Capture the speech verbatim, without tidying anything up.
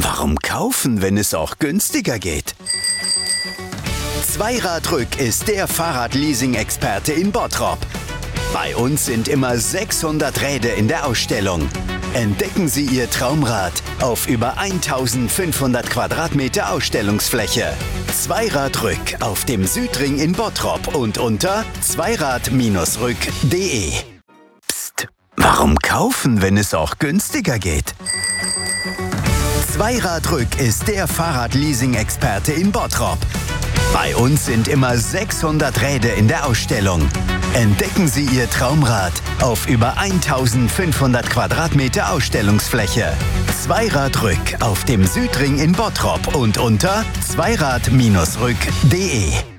warum kaufen, wenn es auch günstiger geht? Zweiradrück ist der Fahrradleasing-Experte in Bottrop. Bei uns sind immer sechshundert Räder in der Ausstellung. Entdecken Sie Ihr Traumrad auf über eintausendfünfhundert Quadratmeter Ausstellungsfläche. Zweiradrück auf dem Südring in Bottrop und unter zweirad Bindestrich rück punkt de. Psst, warum kaufen, wenn es auch günstiger geht? Zweiradrück ist der Fahrradleasing-Experte in Bottrop. Bei uns sind immer sechshundert Räder in der Ausstellung. Entdecken Sie Ihr Traumrad auf über eintausendfünfhundert Quadratmeter Ausstellungsfläche. Zweiradrück auf dem Südring in Bottrop und unter zweirad Bindestrich rück punkt de.